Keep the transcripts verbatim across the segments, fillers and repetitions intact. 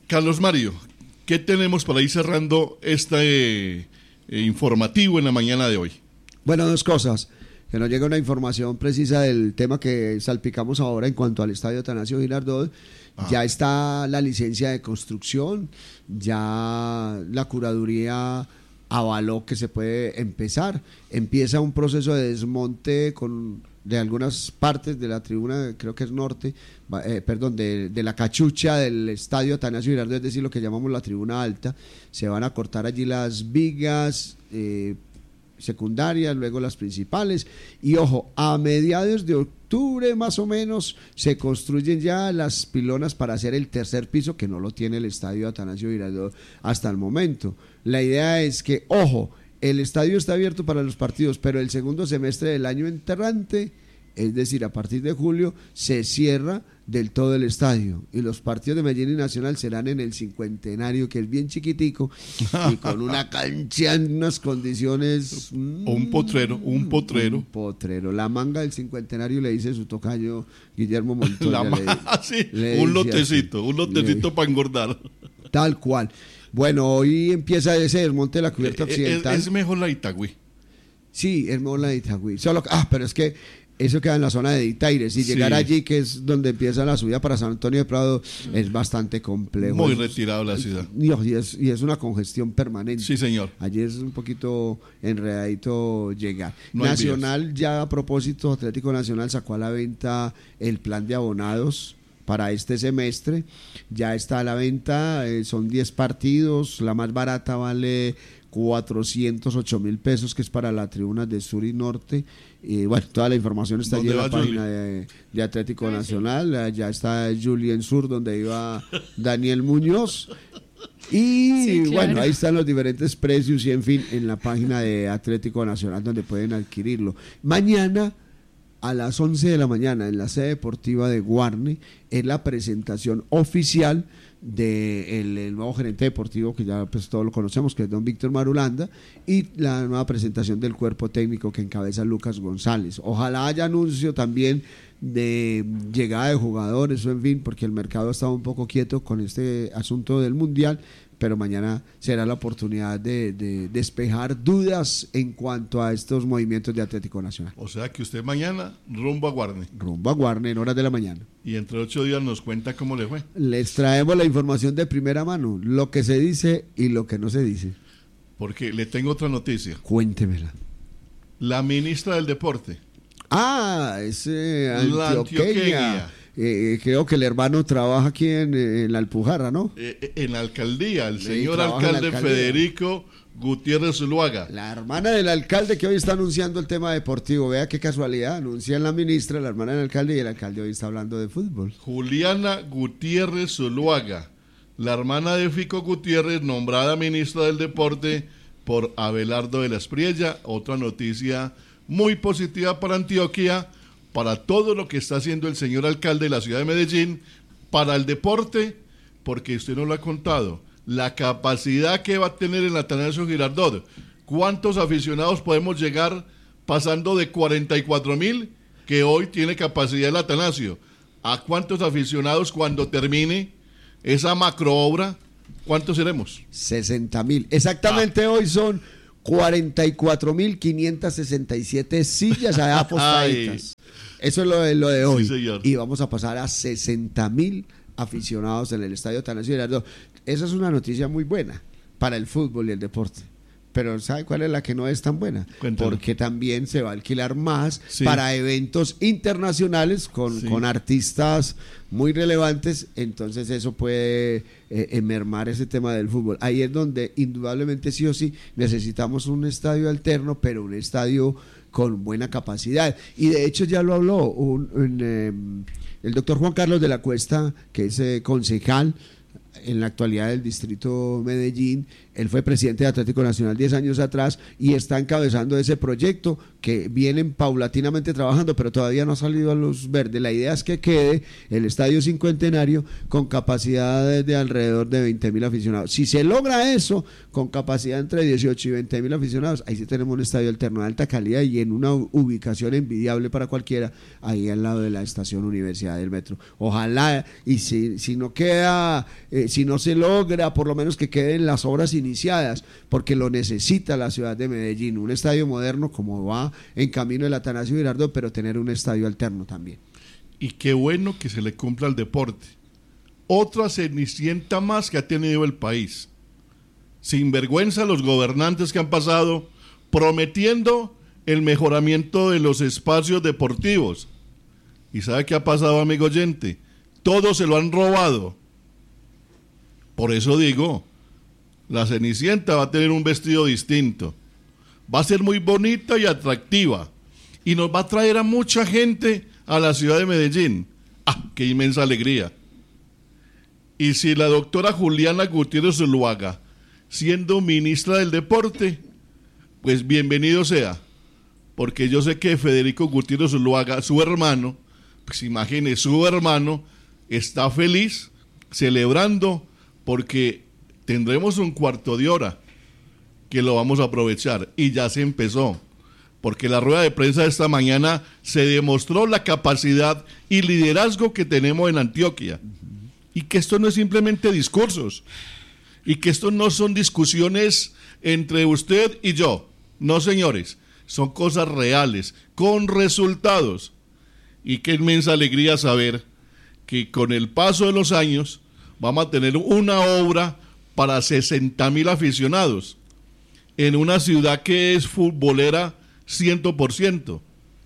Carlos Mario, ¿qué tenemos para ir cerrando este eh, informativo en la mañana de hoy? Bueno, dos cosas. Que nos llega una información precisa del tema que salpicamos ahora en cuanto al estadio Atanasio Girardot. Ah. Ya está la licencia de construcción, ya la curaduría avaló que se puede empezar. Empieza un proceso de desmonte con de algunas partes de la tribuna, creo que es norte, eh, perdón, de, de la cachucha del estadio Atanasio Girardot, es decir, lo que llamamos la tribuna alta. Se van a cortar allí las vigas eh, secundarias, luego las principales, y ojo, a mediados de octubre más o menos se construyen ya las pilonas para hacer el tercer piso, que no lo tiene el estadio Atanasio Girardot hasta el momento. La idea es que, ojo, el estadio está abierto para los partidos, pero el segundo semestre del año entrante, es decir, a partir de julio, se cierra del todo el estadio, y los partidos de Medellín y Nacional serán en el Cincuentenario, que es bien chiquitico y con una cancha en unas condiciones mmm, o un potrero, un potrero un potrero, la manga del Cincuentenario, le dice su tocayo Guillermo Montoya, la le, ma- sí, le un lotecito, así, un lotecito para engordar, tal cual. Bueno, hoy empieza ese desmonte de la cubierta occidental. Es, es mejor la de Itagüí. Sí, es mejor la de Itagüí. Solo, ah, pero es que eso queda en la zona de Itaire. Si sí. llegar allí, que es donde empieza la subida para San Antonio de Prado, es bastante complejo. Muy retirado la ciudad. Y es, y es una congestión permanente. Sí, señor. Allí es un poquito enredadito llegar. No Nacional, ya a propósito, Atlético Nacional sacó a la venta el plan de abonados para este semestre. Ya está a la venta, eh, son diez partidos, la más barata vale cuatrocientos ocho mil pesos, que es para las tribunas de sur y norte. Y bueno, toda la información está allí en la página de, de Atlético Nacional. Ya está Julien Sur, donde iba Daniel Muñoz. Y sí, claro. Bueno, ahí están los diferentes precios y en fin, en la página de Atlético Nacional, donde pueden adquirirlo. Mañana a las once de la mañana en la sede deportiva de Guarne es la presentación oficial del de nuevo gerente deportivo, que ya pues todos lo conocemos, que es don Víctor Marulanda, y la nueva presentación del cuerpo técnico que encabeza Lucas González. Ojalá haya anuncio también de llegada de jugadores o en fin, porque el mercado estaba un poco quieto con este asunto del Mundial, pero mañana será la oportunidad de, de despejar dudas en cuanto a estos movimientos de Atlético Nacional. O sea que usted mañana rumbo a Guarne. Rumbo a Guarne en horas de la mañana. Y entre ocho días nos cuenta cómo le fue. Les traemos la información de primera mano, lo que se dice y lo que no se dice. Porque le tengo otra noticia. Cuéntemela. La ministra del Deporte. Ah, es eh, la antioqueña. antioqueña. Eh, creo que el hermano trabaja aquí en, en la Alpujarra, ¿no? Eh, en la alcaldía, el señor sí, alcalde alcaldía. Federico Gutiérrez Zuluaga. La hermana del alcalde que hoy está anunciando el tema deportivo. Vea qué casualidad, anuncian la ministra, la hermana del alcalde, y el alcalde hoy está hablando de fútbol. Juliana Gutiérrez Zuluaga, la hermana de Fico Gutiérrez, nombrada ministra del Deporte por Abelardo de la Espriella. Otra noticia muy positiva para Antioquia, para todo lo que está haciendo el señor alcalde de la ciudad de Medellín, para el deporte, porque usted no lo ha contado, la capacidad que va a tener el Atanasio Girardot. ¿Cuántos aficionados podemos llegar pasando de cuarenta y cuatro mil que hoy tiene capacidad el Atanasio? ¿A cuántos aficionados cuando termine esa macroobra? ¿Cuántos seremos? sesenta mil. Exactamente ah. Hoy son cuarenta y cuatro mil quinientas sesenta y siete sillas allá apostaditas. Eso es lo de, lo de hoy. Sí, señor. Y vamos a pasar a sesenta mil aficionados en el estadio Atanasio Girardot. Esa es una noticia muy buena para el fútbol y el deporte. Pero ¿sabe cuál es la que no es tan buena? Cuéntame. Porque también se va a alquilar más sí. para eventos internacionales con, sí. con artistas muy relevantes. Entonces eso puede eh, mermar ese tema del fútbol. Ahí es donde indudablemente sí o sí necesitamos un estadio alterno, pero un estadio con buena capacidad. Y de hecho ya lo habló un, un, eh, el doctor Juan Carlos de la Cuesta, que es eh, concejal en la actualidad del distrito Medellín. Él fue presidente de Atlético Nacional diez años atrás y está encabezando ese proyecto que vienen paulatinamente trabajando, pero todavía no ha salido a luz verde. La idea es que quede el Estadio Cincuentenario con capacidad de alrededor de veinte mil aficionados. Si se logra eso, con capacidad entre dieciocho y veinte mil aficionados, ahí sí tenemos un estadio alterno de alta calidad y en una ubicación envidiable para cualquiera, ahí al lado de la estación Universidad del Metro. Ojalá, y si, si no queda, eh, si no se logra, por lo menos que queden las obras iniciadas, porque lo necesita la ciudad de Medellín, un estadio moderno como va en camino el Atanasio Girardot, pero tener un estadio alterno también. Y qué bueno que se le cumpla al deporte. Otra cenicienta más que ha tenido el país. Sin vergüenza los gobernantes que han pasado prometiendo el mejoramiento de los espacios deportivos. ¿Y sabe qué ha pasado, amigo oyente? Todo se lo han robado. Por eso digo, la Cenicienta va a tener un vestido distinto. Va a ser muy bonita y atractiva. Y nos va a traer a mucha gente a la ciudad de Medellín. ¡Ah, qué inmensa alegría! Y si la doctora Juliana Gutiérrez Zuluaga, siendo ministra del Deporte, pues bienvenido sea. Porque yo sé que Federico Gutiérrez Zuluaga, su hermano, pues imagine, su hermano está feliz, celebrando, porque tendremos un cuarto de hora que lo vamos a aprovechar, y ya se empezó, porque la rueda de prensa de esta mañana se demostró la capacidad y liderazgo que tenemos en Antioquia, y que esto no es simplemente discursos, y que esto no son discusiones entre usted y yo, no señores, son cosas reales, con resultados, y qué inmensa alegría saber que con el paso de los años vamos a tener una obra para sesenta mil aficionados, en una ciudad que es futbolera cien por ciento.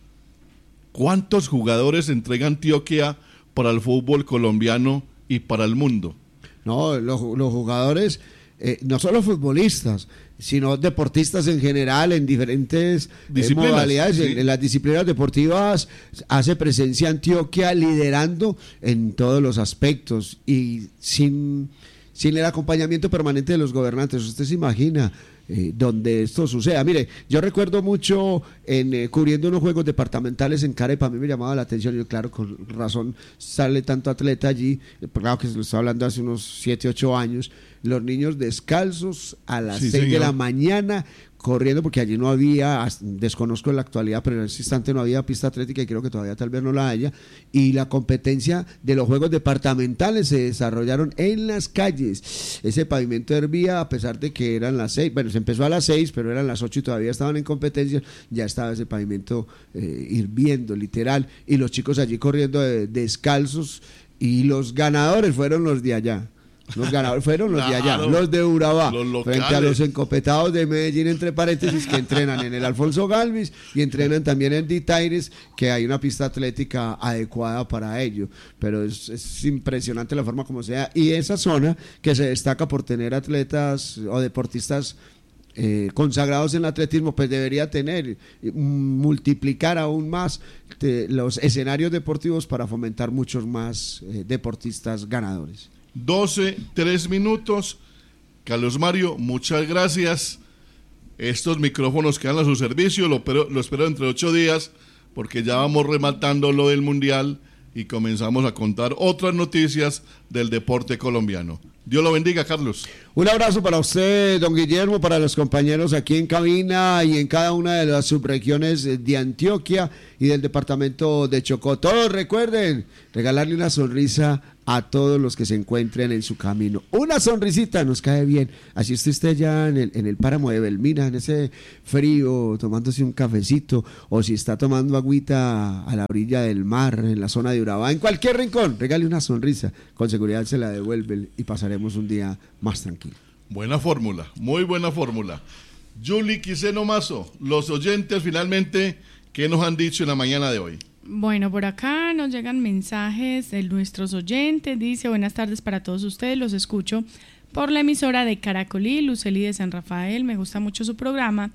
¿Cuántos jugadores entrega Antioquia para el fútbol colombiano y para el mundo? No, los, los jugadores, eh, no solo futbolistas, sino deportistas en general, en diferentes eh, modalidades, sí. en, en las disciplinas deportivas, hace presencia Antioquia liderando en todos los aspectos y sin, sin el acompañamiento permanente de los gobernantes. Usted se imagina Eh, donde esto suceda. Mire, yo recuerdo mucho en eh, cubriendo unos juegos departamentales en Carepa, a mí me llamaba la atención, yo claro, con razón sale tanto atleta allí, claro que se lo estaba hablando hace unos siete, ocho años, los niños descalzos a las sí, seis de la mañana, corriendo, porque allí no había, desconozco en la actualidad, pero en ese instante no había pista atlética y creo que todavía tal vez no la haya, y la competencia de los juegos departamentales se desarrollaron en las calles. Ese pavimento hervía a pesar de que eran las seis, bueno, se empezó a las seis, pero eran las ocho y todavía estaban en competencia, ya estaba ese pavimento eh, hirviendo, literal, y los chicos allí corriendo de, descalzos, y los ganadores fueron los de allá. Los ganadores fueron los claro, de allá, los de Urabá, los frente a los encopetados de Medellín, entre paréntesis, que entrenan en el Alfonso Galvis y entrenan también en Ditaires, que hay una pista atlética adecuada para ello, pero es, es impresionante la forma como sea, y esa zona que se destaca por tener atletas o deportistas Eh, consagrados en el atletismo, pues debería tener, multiplicar aún más de, los escenarios deportivos para fomentar muchos más eh, deportistas ganadores. doce, tres minutos. Carlos Mario, muchas gracias. Estos micrófonos quedan a su servicio, lo, pero, lo espero entre ocho días, porque ya vamos rematando lo del Mundial y comenzamos a contar otras noticias del deporte colombiano. Dios lo bendiga, Carlos. Un abrazo para usted, don Guillermo, para los compañeros aquí en cabina y en cada una de las subregiones de Antioquia y del departamento de Chocó. Todos recuerden regalarle una sonrisa a todos los que se encuentren en su camino. Una sonrisita nos cae bien. Así usted esté ya en el, en el páramo de Belmira, en ese frío, tomándose un cafecito, o si está tomando agüita a la orilla del mar, en la zona de Urabá, en cualquier rincón, regale una sonrisa. Con seguridad se la devuelve y pasaremos un día más tranquilo. Buena fórmula, muy buena fórmula. Julie Quiseno Mazo, los oyentes finalmente, ¿qué nos han dicho en la mañana de hoy? Bueno, por acá nos llegan mensajes de nuestros oyentes. Dice: buenas tardes para todos ustedes, los escucho por la emisora de Caracolí, Luceli de San Rafael, me gusta mucho su programa.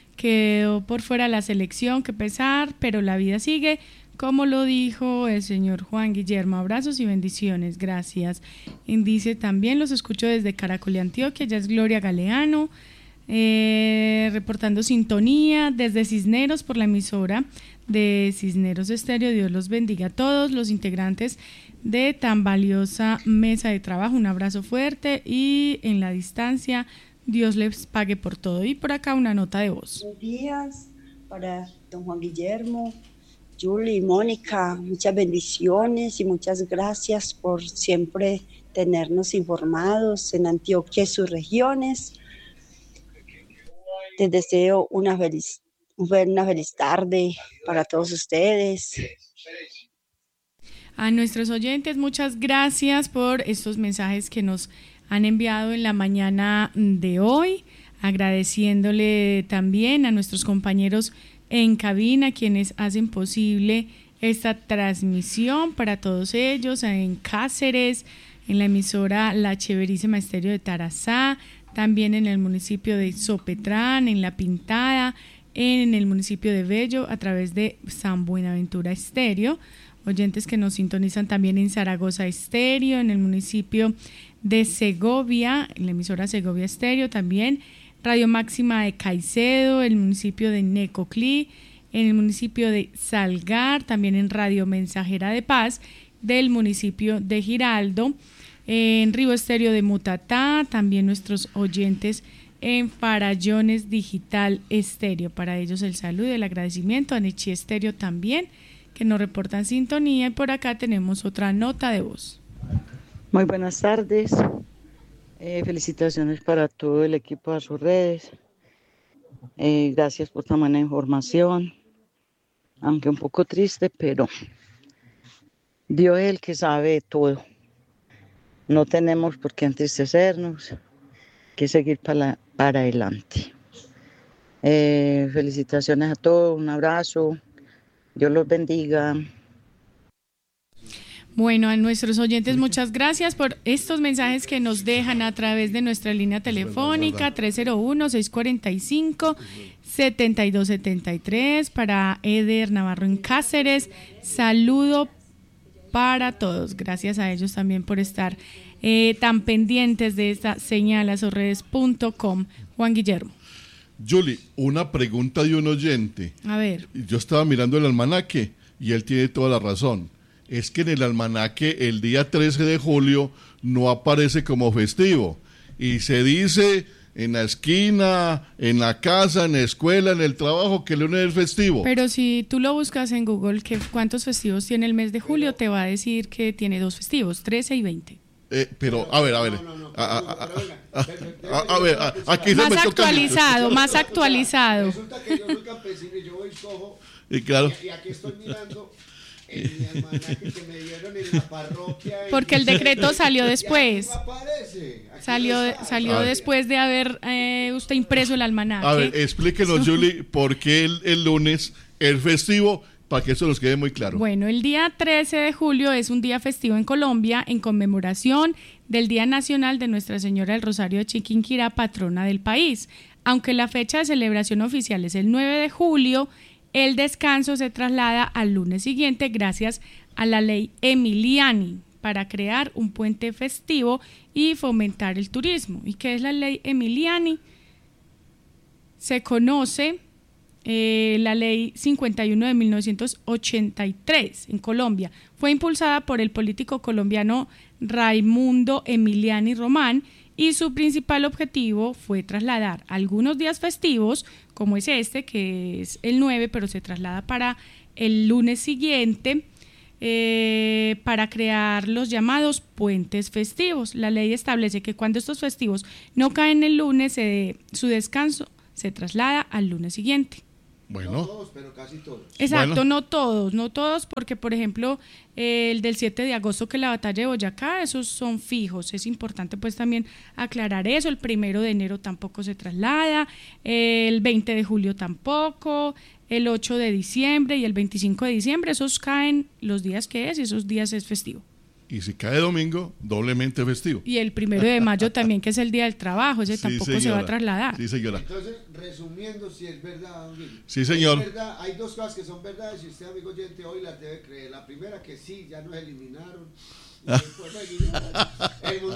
Quedó por fuera la selección, qué pesar, pero la vida sigue, como lo dijo el señor Juan Guillermo. Abrazos y bendiciones, gracias. Y dice también: los escucho desde Caracolí, Antioquia. Ya es Gloria Galeano. eh, reportando sintonía desde Cisneros por la emisora de Cisneros Estéreo. Dios los bendiga a todos los integrantes de tan valiosa mesa de trabajo. Un abrazo fuerte y en la distancia Dios les pague por todo. Y por acá una nota de voz. Buenos días para don Juan Guillermo, Julie y Mónica. Muchas bendiciones y muchas gracias por siempre tenernos informados en Antioquia y sus regiones. Les deseo una feliz, una feliz tarde para todos ustedes. A nuestros oyentes, muchas gracias por estos mensajes que nos han enviado en la mañana de hoy, agradeciéndole también a nuestros compañeros en cabina, quienes hacen posible esta transmisión para todos ellos, en Cáceres, en la emisora La Chéverísima Estéreo de Tarazá, también en el municipio de Sopetrán, en La Pintada, en el municipio de Bello, a través de San Buenaventura Estéreo, oyentes que nos sintonizan también en Zaragoza Estéreo, en el municipio de Segovia, en la emisora Segovia Estéreo también, Radio Máxima de Caicedo, el municipio de Necoclí, en el municipio de Salgar, también en Radio Mensajera de Paz del municipio de Giraldo, en Río Estéreo de Mutatá, también nuestros oyentes en Farallones Digital Estéreo. Para ellos el saludo y el agradecimiento a Nechi Estéreo también, que nos reportan sintonía. Y por acá tenemos otra nota de voz. Muy buenas tardes, eh, felicitaciones para todo el equipo de sus redes, eh, gracias por tan buena información, aunque un poco triste, pero Dios es el que sabe todo, no tenemos por qué entristecernos, que seguir para, para adelante. Eh, felicitaciones a todos, un abrazo, Dios los bendiga. Bueno, a nuestros oyentes, muchas gracias por estos mensajes que nos dejan a través de nuestra línea telefónica tres cero uno, seis cuatro cinco, siete dos siete tres. Para Eder Navarro en Cáceres, saludo para todos. Gracias a ellos también por estar eh, tan pendientes de esta señal a sus redes punto com. Juan Guillermo. Julie, una pregunta de un oyente. A ver. Yo estaba mirando el almanaque y él tiene toda la razón. Es que en el almanaque el día trece de julio no aparece como festivo y se dice en la esquina, en la casa, en la escuela, en el trabajo que el lunes es festivo. Pero si tú lo buscas en Google, que cuántos festivos tiene el mes de julio, te va a decir que tiene dos festivos, trece y veinte. Eh, pero, a ver, a ver. A ver, aquí más actualizado, más actualizado. Resulta que yo soy campesino y yo voy cojo. Y claro. Y aquí estoy mirando en mi almanaque que me dieron en la parroquia. Porque el decreto salió después. Aquí no aparece. Aquí salió no salió después de haber eh, usted impreso el almanaque. A ver, explíquenos, Julie, por qué el, el lunes es festivo, para que eso nos quede muy claro. Bueno, el día trece de julio es un día festivo en Colombia en conmemoración del Día Nacional de Nuestra Señora del Rosario de Chiquinquirá, patrona del país. Aunque la fecha de celebración oficial es el nueve de julio, el descanso se traslada al lunes siguiente gracias a la ley Emiliani para crear un puente festivo y fomentar el turismo. ¿Y qué es la ley Emiliani? Se conoce eh, la ley cincuenta y uno de mil novecientos ochenta y tres en Colombia. Fue impulsada por el político colombiano Raimundo Emiliani Román y su principal objetivo fue trasladar algunos días festivos, como es este, que es el nueve, pero se traslada para el lunes siguiente, eh, para crear los llamados puentes festivos. La ley establece que cuando estos festivos no caen el lunes, eh, su descanso se traslada al lunes siguiente. Bueno. No todos, pero casi todos. Exacto, bueno. no todos, no todos, porque por ejemplo eh, el del siete de agosto, que es la batalla de Boyacá, esos son fijos. Es importante pues también aclarar eso. El primero de enero tampoco se traslada, eh, el veinte de julio tampoco, el ocho de diciembre y el veinticinco de diciembre, esos caen los días que es y esos días es festivo. Y si cae domingo, doblemente festivo. Y el primero de mayo también, que es el día del trabajo, ese Sí, tampoco señora. se va a trasladar. Sí, señora. Entonces, resumiendo, si es verdad, don Guillermo. Sí, señor. Es verdad, hay dos cosas que son verdades y usted, amigo oyente, hoy las debe creer. La primera, que sí, ya nos eliminaron. Y después, el mundial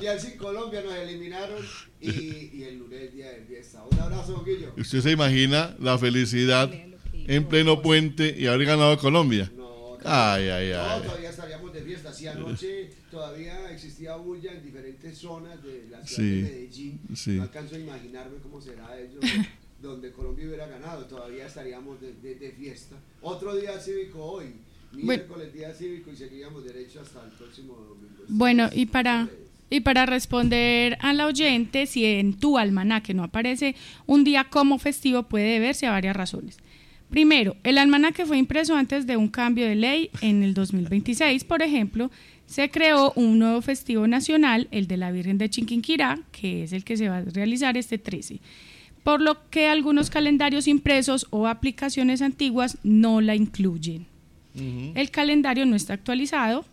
Mundial sin Colombia, nos eliminaron y, y el lunes es día de fiesta. Un abrazo, Guillo. ¿Usted se imagina la felicidad en pleno puente y haber ganado a Colombia? No, ay, ay, no, ay. todavía estaríamos de fiesta. Si anoche todavía existía bulla en diferentes zonas de la ciudad Sí, de Medellín, sí. no alcanzo a imaginarme cómo será ello. Donde Colombia hubiera ganado, todavía estaríamos de, de, de fiesta. Otro día cívico hoy, miércoles día cívico y seguiríamos derecho hasta el próximo domingo. Bueno, y para y para responder a la oyente, si en tu almanaque no aparece un día como festivo, puede deberse a varias razones. Primero, el almanaque fue impreso antes de un cambio de ley en el dos mil veintiséis, por ejemplo, se creó un nuevo festivo nacional, el de la Virgen de Chiquinquirá, que es el que se va a realizar este trece. Por lo que algunos calendarios impresos o aplicaciones antiguas no la incluyen. Uh-huh. El calendario no está actualizado,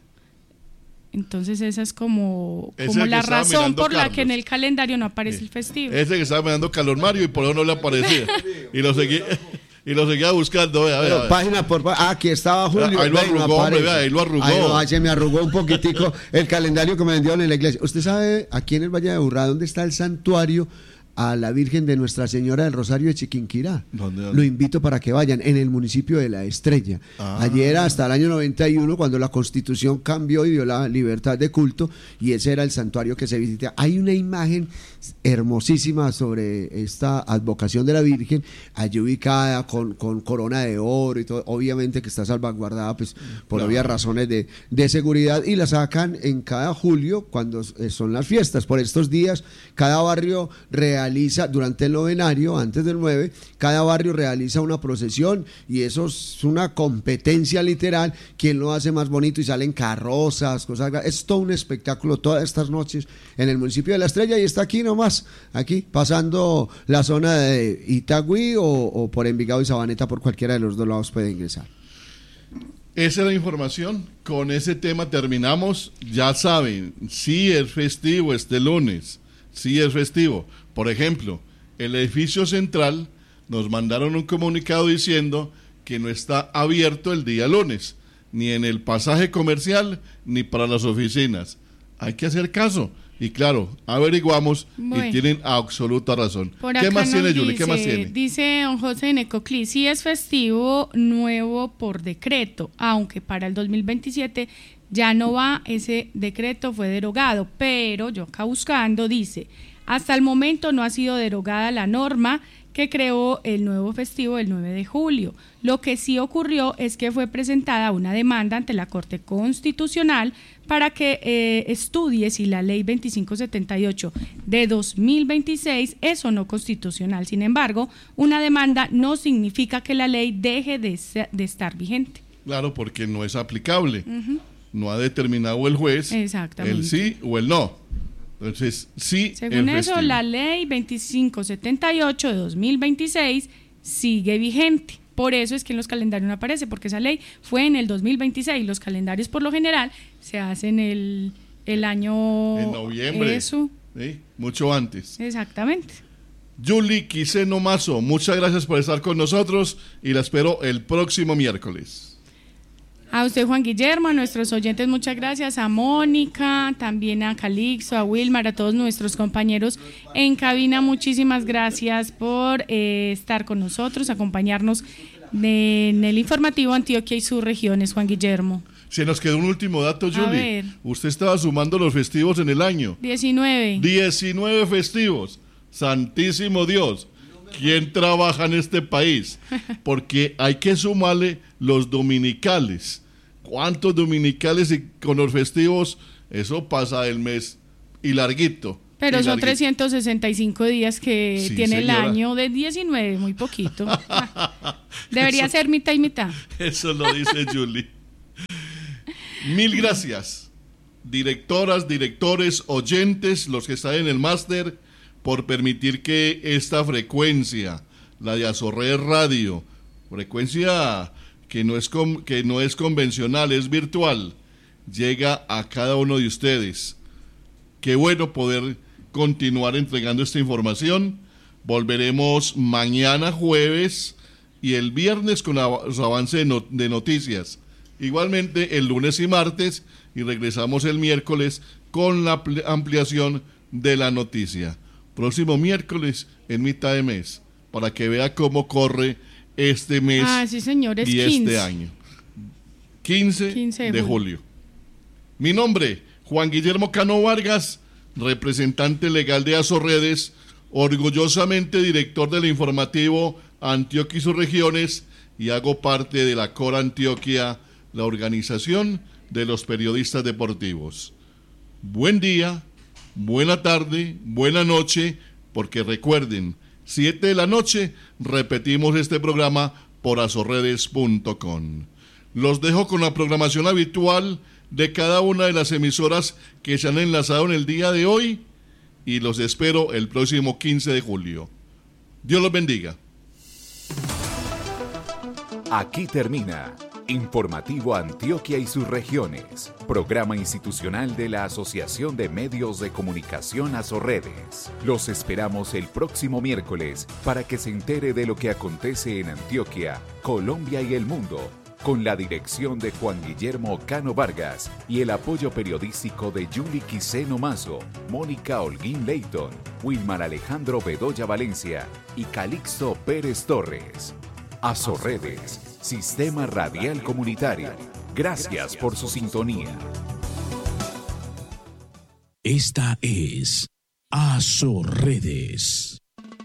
entonces esa es como, como la razón por Carlos. La que en el calendario no aparece sí. el festivo. Ese que estaba mirando Carlos Mario y por eso no le aparecía. y lo seguía y lo seguía buscando. Vea, vea, vea. Página por página. Ah, aquí estaba Julio. Ahí lo arrugó, no hombre, vea, ahí lo arrugó. Ahí no, se me arrugó un poquitico el calendario que me vendieron en la iglesia. ¿Usted sabe aquí en el Valle de Aburrá dónde está el santuario a la Virgen de Nuestra Señora del Rosario de Chiquinquirá? ¿Dónde, dónde? Lo invito para que vayan, en el municipio de La Estrella. Ah. Ayer hasta el año noventa y uno, cuando la Constitución cambió y dio la libertad de culto, y ese era el santuario que se visita. Hay una imagen hermosísima sobre esta advocación de la Virgen, allí ubicada con, con corona de oro y todo, obviamente que está salvaguardada pues por claro. obvias razones de, de seguridad, y la sacan en cada julio cuando son las fiestas. Por estos días, cada barrio real realiza durante el novenario, antes del nueve, cada barrio realiza una procesión y eso es una competencia literal, quien lo hace más bonito y salen carrozas, cosas, es todo un espectáculo todas estas noches en el municipio de La Estrella y está aquí nomás, aquí pasando la zona de Itagüí o, o por Envigado y Sabaneta, por cualquiera de los dos lados puede ingresar. Esa es la información, con ese tema terminamos. Ya saben, sí es festivo este lunes, sí es festivo. Por ejemplo, el edificio central nos mandaron un comunicado diciendo que no está abierto el día lunes, ni en el pasaje comercial, ni para las oficinas. Hay que hacer caso. Y claro, averiguamos bueno, y tienen absoluta razón. ¿Qué más tiene, Yuli? ¿Qué más tiene? Dice don José Necoclí, sí es festivo nuevo por decreto, aunque para el dos mil veintisiete ya no va, ese decreto fue derogado, pero yo acá buscando dice... Hasta el momento no ha sido derogada la norma que creó el nuevo festivo del nueve de julio. Lo que sí ocurrió es que fue presentada una demanda ante la Corte Constitucional para que eh, estudie si la ley veinticinco setenta y ocho de dos mil veintiséis es o no constitucional. Sin embargo, una demanda no significa que la ley deje de, ser, de estar vigente. Claro, porque no es aplicable. Uh-huh. No ha determinado el juez el sí o el no. Entonces, sí. Según eso, la ley veinticinco setenta y ocho de dos mil veintiséis sigue vigente. Por eso es que en los calendarios no aparece, porque esa ley fue en el dos mil veintiséis. Los calendarios, por lo general, se hacen el, el año... En noviembre. Eso. Sí, mucho antes. Exactamente. Yuli Quiseno Mazo, muchas gracias por estar con nosotros y la espero el próximo miércoles. A usted, Juan Guillermo, a nuestros oyentes, muchas gracias, a Mónica, también a Calixto, a Wilmar, a todos nuestros compañeros en cabina, muchísimas gracias por eh, estar con nosotros, acompañarnos de, en el informativo Antioquia y sus regiones, Juan Guillermo. Se nos quedó un último dato, Yuli. Usted estaba sumando los festivos en el año. diecinueve. diecinueve festivos. Santísimo Dios. ¿Quién trabaja en este país? Porque hay que sumarle los dominicales. ¿Cuántos dominicales y con los festivos? Eso pasa el mes y larguito. Pero y son larguito. trescientos sesenta y cinco días que Sí, tiene señora. el año de diecinueve, muy poquito. Debería Eso- ser mitad y mitad. Eso lo dice Julie. Mil gracias, directoras, directores, oyentes, los que están en el máster, por permitir que esta frecuencia, la de Azorred Radio, frecuencia que no es con- que no es convencional, es virtual, llega a cada uno de ustedes. Qué bueno poder continuar entregando esta información. Volveremos mañana jueves y el viernes con av- los avances de, no- de noticias. igualmente el lunes y martes, y regresamos el miércoles con la ampliación de la noticia. Próximo miércoles en mitad de mes, para que vea cómo corre este mes ah, sí, señor, es y quince. Este año. quince, quince de, de julio. julio. Mi nombre, Juan Guillermo Cano Vargas, representante legal de Azorredes, orgullosamente director del informativo Antioquia y sus regiones, y hago parte de la Cora Antioquia, la organización de los periodistas deportivos. Buen día, buena tarde, buena noche, porque recuerden, siete de la noche repetimos este programa por azorredes punto com. Los dejo con la programación habitual de cada una de las emisoras que se han enlazado en el día de hoy y los espero el próximo quince de julio. Dios los bendiga. Aquí termina Informativo Antioquia y sus regiones, programa institucional de la Asociación de Medios de Comunicación Azorredes. Los esperamos el próximo miércoles para que se entere de lo que acontece en Antioquia, Colombia y el mundo, con la dirección de Juan Guillermo Cano Vargas y el apoyo periodístico de Yuli Quiseno Mazo, Mónica Holguín Leighton, Wilmar Alejandro Bedoya Valencia y Calixto Pérez Torres. Azorredes, Sistema Radial Comunitario. Gracias por su sintonía. Esta es Azorredes.